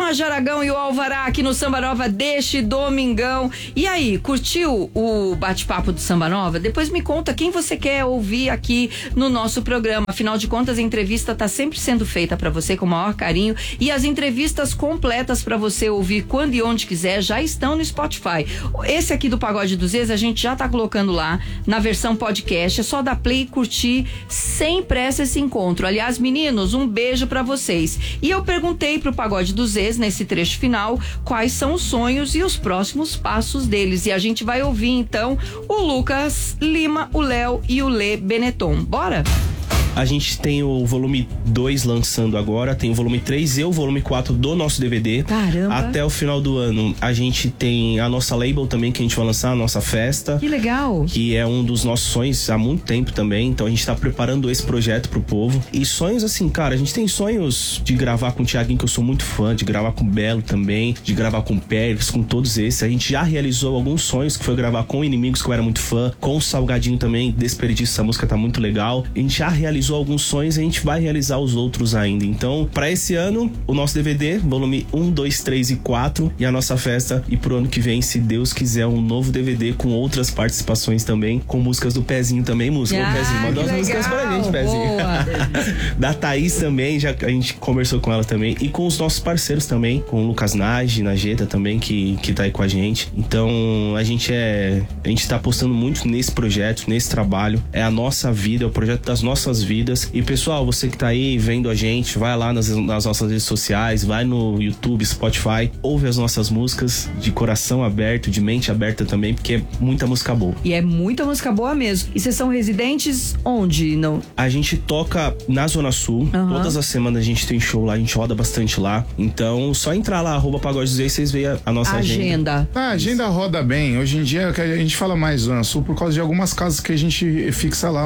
Jorge Aragão e o Alvará aqui no Samba Nova deste domingão. E aí, curtiu o bate-papo do Samba Nova? Depois me conta quem você quer ouvir aqui no nosso programa. Afinal de contas, a entrevista tá sempre sendo feita para você com o maior carinho, e as entrevistas completas para você ouvir quando e onde quiser já estão no Spotify. Esse aqui do Pagode dos Ex a gente já tá colocando lá na versão podcast. É só dar play e curtir sem pressa esse encontro. Aliás, meninos, um beijo para vocês. E eu perguntei pro Pagode dos Ex nesse trecho final quais são os sonhos e os próximos passos deles. E a gente vai ouvir então o Lucas Lima, o Léo e o Lê Benetton. Bora? A gente tem o volume 2 lançando agora, tem o volume 3 e o volume 4 do nosso DVD. Caramba! Até o final do ano a gente tem a nossa label também, que a gente vai lançar, a nossa festa. Que legal! Que é um dos nossos sonhos há muito tempo também, então a gente tá preparando esse projeto pro povo. E sonhos assim, cara, a gente tem sonhos de gravar com o Thiaguinho, que eu sou muito fã, de gravar com o Belo também, de gravar com o Pérez, com todos esses. A gente já realizou alguns sonhos, que foi gravar com Inimigos, que eu era muito fã, com o Salgadinho também, Desperdício, essa música tá muito legal. A gente já realizou alguns sonhos e a gente vai realizar os outros ainda. Então, pra esse ano, o nosso DVD, volume 1, 2, 3 e 4, e a nossa festa. E pro ano que vem, se Deus quiser, um novo DVD com outras participações também, com músicas do Pezinho também, música. O Pezinho mandou as músicas pra gente, Pezinho. Da Thaís também, já a gente conversou com ela também, e com os nossos parceiros também, com o Lucas Nage, Najeta também, que tá aí com a gente. Então, a gente tá apostando muito nesse projeto, nesse trabalho. É a nossa vida, é o projeto das nossas vidas. E pessoal, você que tá aí vendo a gente, vai lá nas nossas redes sociais, vai no YouTube, Spotify, ouve as nossas músicas de coração aberto, de mente aberta também, porque é muita música boa. E é muita música boa mesmo. E vocês são residentes onde? Não? A gente toca na Zona Sul, todas as semanas a gente tem show lá, a gente roda bastante lá. Então, só entrar lá, @Pagode dos Ex, vocês veem a nossa agenda. A agenda roda bem. Hoje em dia a gente fala mais Zona Sul por causa de algumas casas que a gente fixa lá,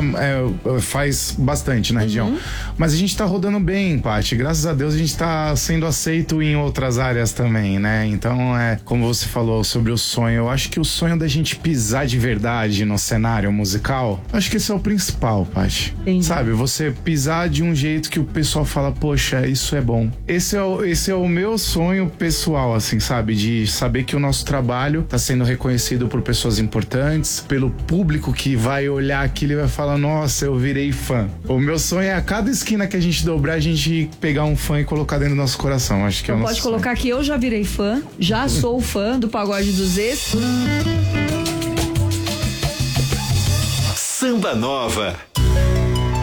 faz bastante na região. Mas a gente tá rodando bem, Paty. Graças a Deus a gente tá sendo aceito em outras áreas também, né? Então, como você falou sobre o sonho, eu acho que o sonho da gente pisar de verdade no cenário musical, acho que esse é o principal, Paty. Sabe? Você pisar de um jeito que o pessoal fala, poxa, isso é bom. Esse é o meu sonho pessoal, assim, sabe? De saber que o nosso trabalho tá sendo reconhecido por pessoas importantes, pelo público que vai olhar aquilo e vai falar, nossa, eu virei fã. O meu sonho é a cada esquina que a gente dobrar, a gente pegar um fã e colocar dentro do nosso coração. Acho que então pode colocar que eu já virei fã, já sou fã do Pagode dos Ex. Samba Nova.